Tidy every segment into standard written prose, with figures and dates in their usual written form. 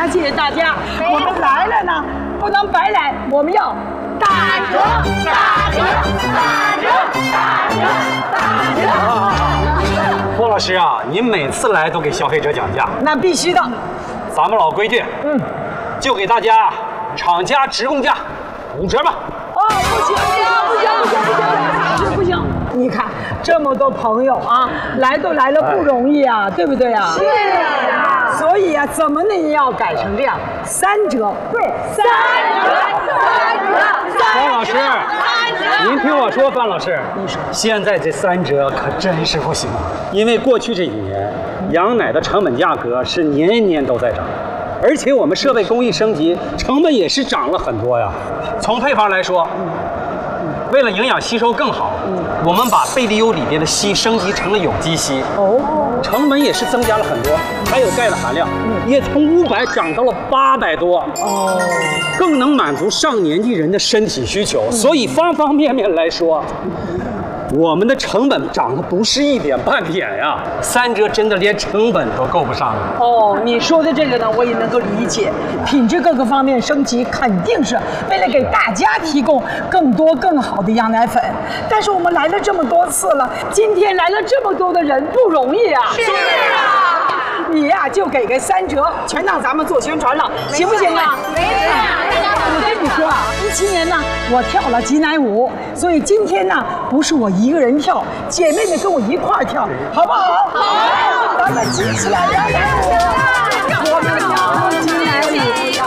谢谢大家，我们来了呢，不能白来，我们要打折，打折，打折，打折，打折。 郭老师啊，您每次来都给消费者讲价， 那必须的。 咱们老规矩，就给大家厂家直供价5折吧。 哦，不行，不行！你看这么多朋友啊，来都来了不容易啊，对不对啊？是啊。所以啊，怎么呢也要改成这样，3折。对，3折。 范老师，您听我说，范老师，你说现在这3折可真是不行啊，因为过去这几年羊奶的成本价格是年年都在涨。而且我们设备工艺升级，成本也是涨了很多呀。从配方来说，为了营养吸收更好，我们把贝利优里边的硒升级成了有机硒，成本也是增加了很多。还有钙的含量，也从500涨到了800多，更能满足上年纪人的身体需求。所以方方面面来说，我们的成本涨得不是一点半点呀，3折真的连成本都够不上了。 哦，你说的这个呢，我也能够理解，品质各个方面升级，肯定是为了给大家提供更多更好的羊奶粉。但是我们来了这么多次了，今天来了这么多的人，不容易啊。是啊。你呀，就给个3折，全当咱们做宣传了，行不行啊？没事。我跟你说啊，17年呢，我跳了挤奶舞，所以今天呢，不是我一个人跳，姐妹们跟我一块儿跳，好不好？好，咱们挤起来羊奶舞，我们跳挤奶舞，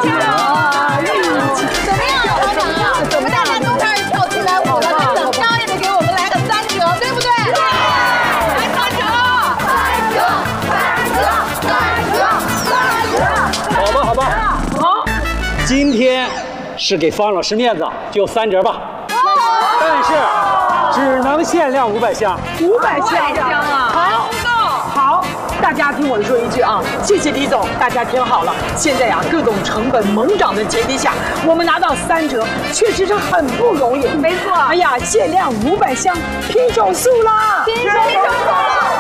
怎么样，老板啊？我们大家都开始跳挤奶舞了，怎么着也得给我们来个3折，对不对？对，来3折，3折，3折，3折。 好吧，好，今天是给方老师面子，就3折吧。但是只能限量500箱 ，500箱啊！好，大家听我说一句啊，谢谢李总，大家听好了，现在呀，各种成本猛涨的前提下，我们拿到3折，确实是很不容易。没错。哎呀，限量500箱，拼手速啦！拼手速了！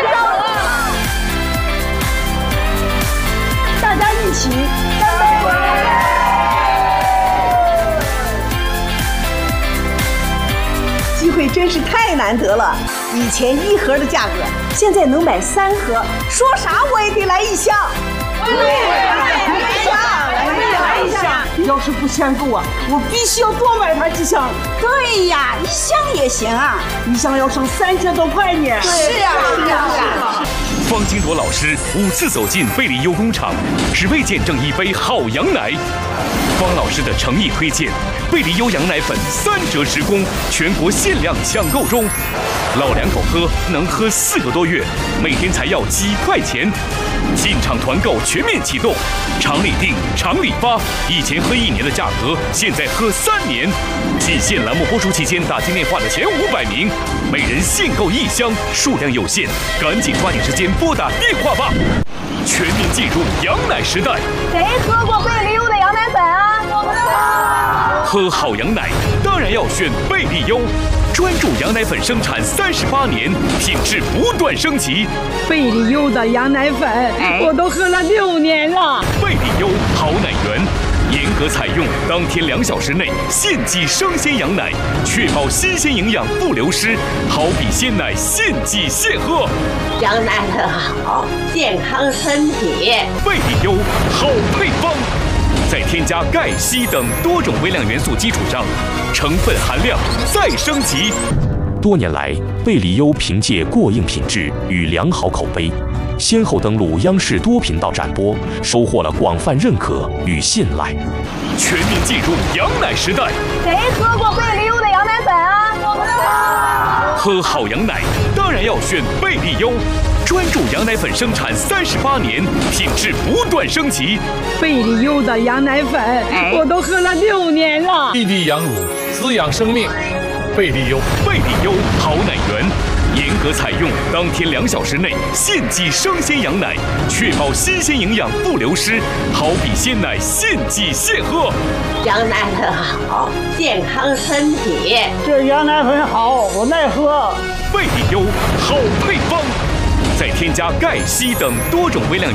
大家一起干杯！ 机会真是太难得了，以前1盒的价格，现在能买3盒，说啥我也得来1箱。我也来1箱。 要是不嫌够啊，我必须要多买它几箱。 对呀，1箱也行啊 ，1箱要省3折多块呢。 是啊。 方金铎老师5次走进贝利优工厂，只为见证一杯好羊奶。方老师的诚意推荐，贝利优羊奶粉3折直供，全国限量抢购中。老两口喝能喝4个多月，每天才要几块钱。进场团购全面启动，厂里订，厂里发。以前喝1年的价格，现在喝3年。仅限栏目播出期间打进电话的前500名，每人限购1箱，数量有限，赶紧抓紧时间拨打电话吧！全面进入羊奶时代。 谁喝过贝利优的羊奶粉啊？我们喝好羊奶，当然要选贝利优。专注羊奶粉生产38年，品质不断升级。 贝利优的羊奶粉，我都喝了6年了。 贝利优好奶源，严格采用当天2小时内现挤生鲜羊奶，确保新鲜营养不流失。好比鲜奶现挤现喝， 羊奶粉好，健康身体。 贝利优好配方。在添加钙、硒等多种微量元素基础上，成分含量再升级。 多年来，贝利优凭借过硬品质与良好口碑，先后登陆央视多频道展播，收获了广泛认可与信赖。 全面进入羊奶时代。 谁喝过贝利优的羊奶粉啊？我们喝好羊奶，当然要选贝利优。专注羊奶粉生产38年，品质不断升级。 贝利优的羊奶粉，我都喝了6年了。 滴滴羊乳，滋养生命。贝利优， 贝利优好奶源，严格采用当天2小时内现挤生鲜羊奶，确保新鲜营养不流失。好比鲜奶现挤现喝， 羊奶粉好，健康身体。 这羊奶粉好，我耐喝。 贝利优好配方。再添加钙、硒等多种微量